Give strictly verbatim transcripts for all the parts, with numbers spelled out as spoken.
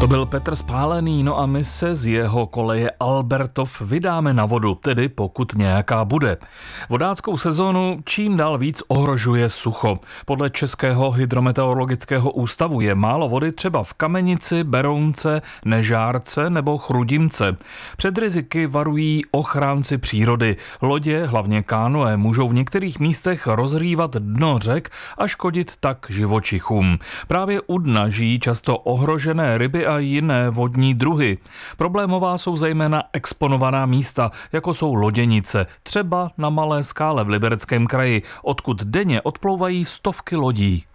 To byl Petr Spálený, no a my se z jeho koleje Albertov vydáme na vodu, tedy pokud nějaká bude. Vodáckou sezónu čím dál víc ohrožuje sucho. Podle Českého hydrometeorologického ústavu je málo vody třeba v Kamenici, Berounce, Nežárce nebo Chrudimce. Před riziky varují ochránci přírody. Lodě, hlavně kánoe, můžou v některých místech rozrývat dno řek a škodit tak živočichům. Právě u dna žijí často ohrožené ryby a jiné vodní druhy. Problémová jsou zejména exponovaná místa, jako jsou loděnice, třeba na Malé Skále v Libereckém kraji, odkud denně odplouvají stovky lodí.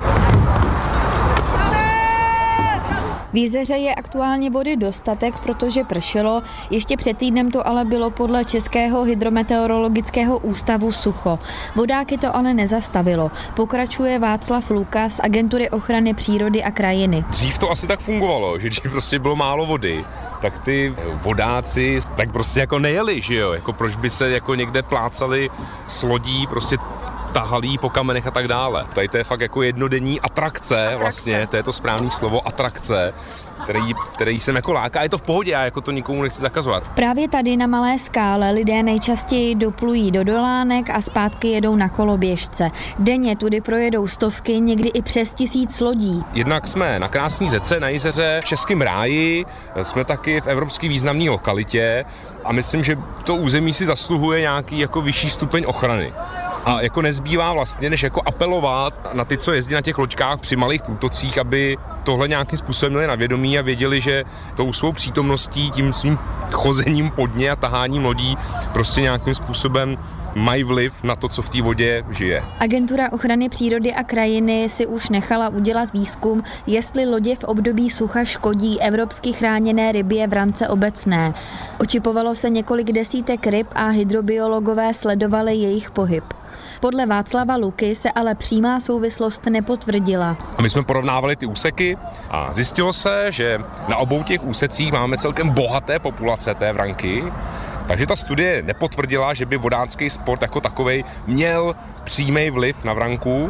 V jezeře je aktuálně vody dostatek, protože pršelo. Ještě před týdnem to ale bylo podle Českého hydrometeorologického ústavu sucho. Vodáky to ale nezastavilo. Pokračuje Václav Luka z Agentury ochrany přírody a krajiny. Dřív to asi tak fungovalo, že dřív prostě bylo málo vody, tak ty vodáci tak prostě jako nejeli, že jo? Jako proč by se jako někde plácali s lodí, prostě tahalí po kamenech a tak dále. Tady to je fakt jako jednodenní atrakce, atrakce. Vlastně, to je to správné slovo, atrakce, který, který jsem jako láká. Je to v pohodě, já jako to nikomu nechci zakazovat. Právě tady na Malé Skále lidé nejčastěji doplují do Dolánek a zpátky jedou na koloběžce. Denně tudy projedou stovky, někdy i přes tisíc lodí. Jednak jsme na krásné řece na jezeře v Českém ráji, jsme taky v evropské významné lokalitě a myslím, že to území si zasluhuje nějaký jako vyšší stupeň ochrany. A jako nezbývá vlastně, než jako apelovat na ty, co jezdí na těch loďkách při malých průtocích, aby tohle nějakým způsobem měli na vědomí a věděli, že tou svou přítomností, tím svým chozením pod ně a taháním lodí prostě nějakým způsobem mají vliv na to, co v té vodě žije. Agentura ochrany přírody a krajiny si už nechala udělat výzkum, jestli lodě v období sucha škodí evropsky chráněné rybě vrance obecné. Očipovalo se několik desítek ryb a hydrobiologové sledovali jejich pohyb. Podle Václava Luky se ale přímá souvislost nepotvrdila. A my jsme porovnávali ty úseky a zjistilo se, že na obou těch úsecích máme celkem bohaté populace té vranky, takže ta studie nepotvrdila, že by vodácký sport jako takovej měl přímý vliv na vranku,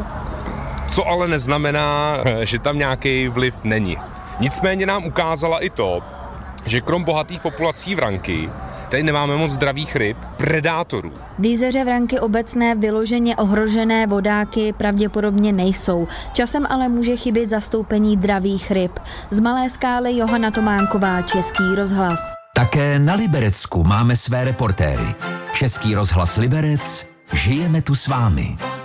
co ale neznamená, že tam nějaký vliv není. Nicméně nám ukázala i to, že krom bohatých populací vranky tady nemáme moc zdravých ryb, predátorů. V jezeře vranky obecné vyloženě ohrožené vodáky pravděpodobně nejsou. Časem ale může chybět zastoupení dravých ryb. Z Malé Skály Johana Tománková, Český rozhlas. Také na Liberecku máme své reportéry. Český rozhlas Liberec, žijeme tu s vámi.